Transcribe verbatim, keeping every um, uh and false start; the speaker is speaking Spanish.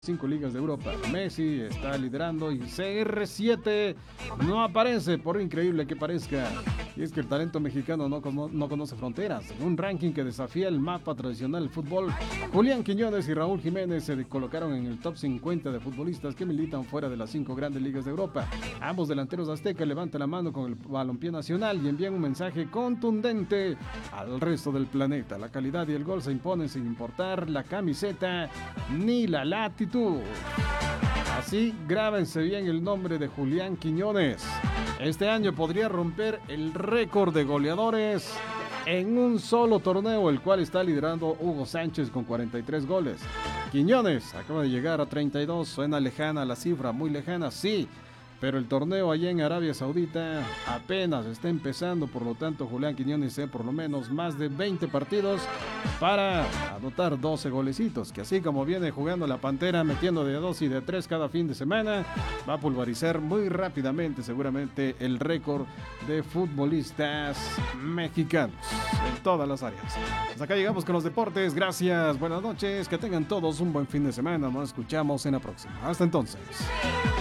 Cinco ligas de Europa. Messi está liderando y C R siete no aparece, por increíble que parezca. Y es que el talento mexicano no, como, no conoce fronteras. En un ranking que desafía el mapa tradicional del fútbol, Julián Quiñones y Raúl Jiménez se colocaron en el top cincuenta de futbolistas que militan fuera de las cinco grandes ligas de Europa. Ambos delanteros aztecas levantan la mano con el balompié nacional y envían un mensaje contundente al resto del planeta. La calidad y el gol se imponen sin importar la camiseta ni la latitud. Así, grábense bien el nombre de Julián Quiñones. Este año podría romper el récord de goleadores en un solo torneo, el cual está liderando Hugo Sánchez con cuarenta y tres goles. Quiñones acaba de llegar a treinta y dos, suena lejana la cifra, muy lejana, sí, pero el torneo allá en Arabia Saudita apenas está empezando, por lo tanto Julián Quiñones tiene por lo menos más de veinte partidos para anotar doce golecitos, que así como viene jugando la Pantera, metiendo de dos y de tres cada fin de semana, va a pulverizar muy rápidamente seguramente el récord de futbolistas mexicanos en todas las áreas. Hasta acá llegamos con los deportes, gracias, buenas noches, que tengan todos un buen fin de semana, nos escuchamos en la próxima. Hasta entonces.